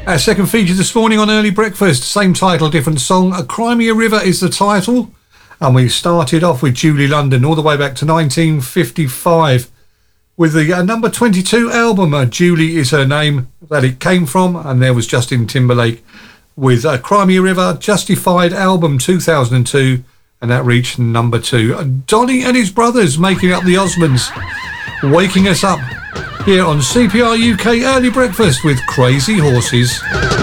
Our second feature this morning on Early Breakfast, same title, different song. A Crimea River is the title. And we started off with Julie London all the way back to 1955 with the number 22 album, Julie is her name, that it came from. And there was Justin Timberlake with Crimea River, Justified album 2002. And that reached number 2. Donny and his brothers making up the Osmonds, waking us up here on CPR UK Early Breakfast with Crazy Horses.